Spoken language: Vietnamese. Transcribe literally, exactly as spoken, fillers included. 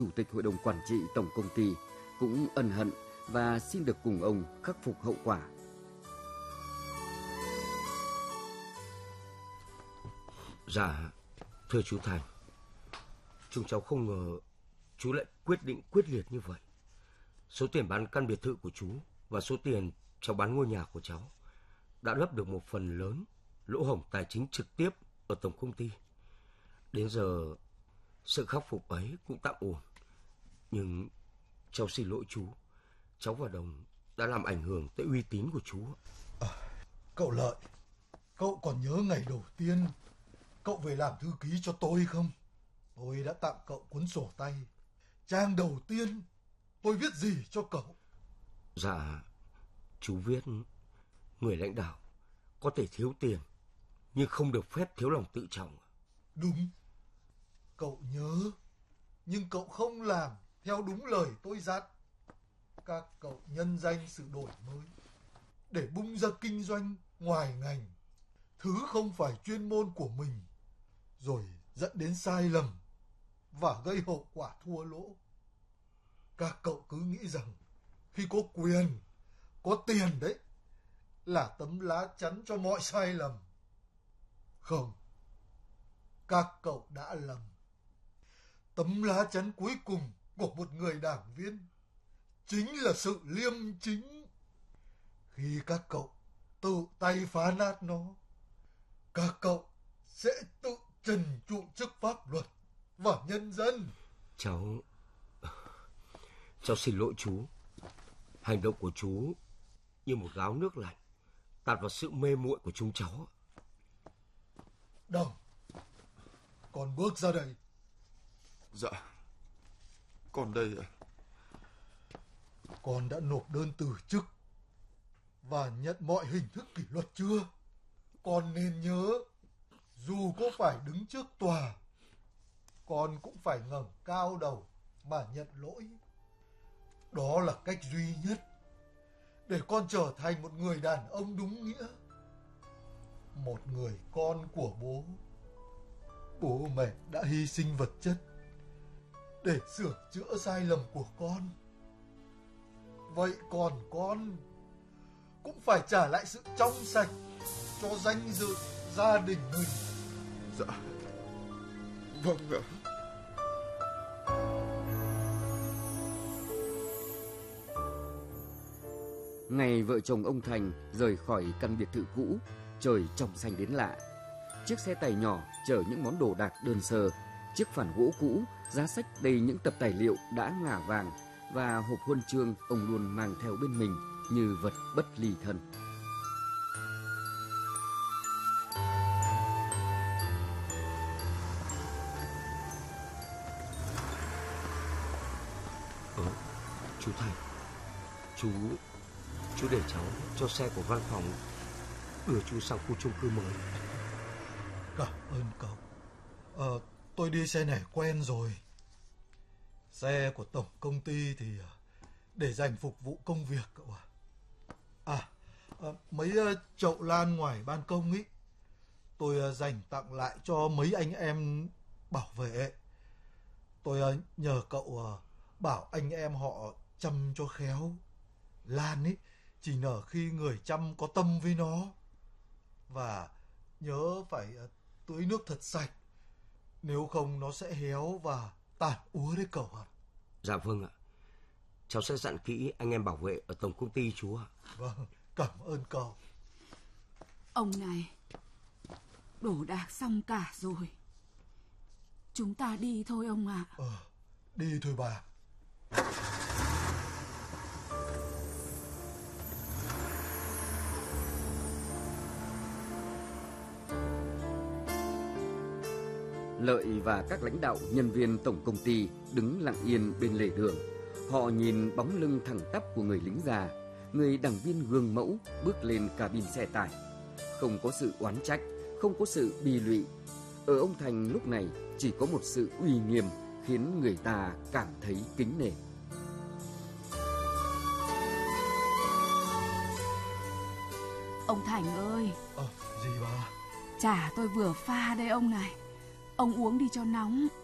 Chủ tịch Hội đồng Quản trị Tổng Công ty cũng ân hận và xin được cùng ông khắc phục hậu quả. Dạ, thưa chú Thành, chúng cháu không ngờ chú lại quyết định quyết liệt như vậy. Số tiền bán căn biệt thự của chú và số tiền cháu bán ngôi nhà của cháu đã lấp được một phần lớn lỗ hổng tài chính trực tiếp ở tổng công ty. Đến giờ sự khắc phục ấy cũng tạm ổn. Nhưng cháu xin lỗi chú, cháu và Đồng đã làm ảnh hưởng tới uy tín của chú. À, cậu Lợi, cậu còn nhớ ngày đầu tiên cậu về làm thư ký cho tôi không? Tôi đã tặng cậu cuốn sổ tay. Trang đầu tiên tôi viết gì cho cậu? Dạ, chú viết người lãnh đạo có thể thiếu tiền nhưng không được phép thiếu lòng tự trọng. Đúng, cậu nhớ, nhưng cậu không làm theo đúng lời tôi dặn. Các cậu nhân danh sự đổi mới để bung ra kinh doanh ngoài ngành, thứ không phải chuyên môn của mình, rồi dẫn đến sai lầm và gây hậu quả thua lỗ. Các cậu cứ nghĩ rằng khi có quyền, có tiền đấy là tấm lá chắn cho mọi sai lầm. Không, các cậu đã lầm. Tấm lá chắn cuối cùng của một người đảng viên chính là sự liêm chính. Khi các cậu tự tay phá nát nó, các cậu sẽ tự trần trụ trước pháp luật và nhân dân. Cháu... Cháu xin lỗi chú. Hành động của chú như một gáo nước lạnh tạt vào sự mê muội của chúng cháu. Đồng, con bước ra đây. Dạ, con đây ạ. Con đã nộp đơn từ chức và nhận mọi hình thức kỷ luật chưa? Con nên nhớ, dù có phải đứng trước tòa, con cũng phải ngẩng cao đầu mà nhận lỗi. Đó là cách duy nhất để con trở thành một người đàn ông đúng nghĩa. Một người con của bố. Bố mẹ đã hy sinh vật chất để sửa chữa sai lầm của con. Vậy còn con cũng phải trả lại sự trong sạch cho danh dự gia đình mình. Dạ, vâng ạ. Ngày vợ chồng ông Thành rời khỏi căn biệt thự cũ, trời trong xanh đến lạ. Chiếc xe tải nhỏ chở những món đồ đạc đơn sơ, chiếc phản gỗ cũ, giá sách đầy những tập tài liệu đã ngả vàng và hộp huân chương ông luôn mang theo bên mình như vật bất ly thân. Ờ, chú Thành, chú... Chú để cháu cho xe của văn phòng đưa chú sang khu chung cư mới. Cảm ơn cậu. Ờ, tôi đi xe này quen rồi. Xe của tổng công ty thì để dành phục vụ công việc cậu à. À, à mấy chậu lan ngoài ban công ý, tôi dành tặng lại cho mấy anh em bảo vệ. Tôi nhờ cậu bảo anh em họ chăm cho khéo. Lan ý chỉ nở khi người chăm có tâm với nó. Và nhớ phải tưới nước thật sạch, nếu không nó sẽ héo và tàn úa đấy cậu ạ. Dạ vâng ạ. Cháu sẽ dặn kỹ anh em bảo vệ ở tổng công ty chú ạ. Vâng, cảm ơn cậu. Ông này, đổ đạc xong cả rồi. Chúng ta đi thôi ông ạ. À. Ờ, đi thôi bà. Lợi và các lãnh đạo nhân viên tổng công ty đứng lặng yên bên lề đường. Họ nhìn bóng lưng thẳng tắp của người lính già, người đảng viên gương mẫu bước lên cabin xe tải. Không có sự oán trách, không có sự bi lụy. Ở ông Thành lúc này chỉ có một sự uy nghiêm khiến người ta cảm thấy kính nể. Ông Thành ơi. Ờ, gì bà? Chả tôi vừa pha đây ông này. Ông uống đi cho nóng.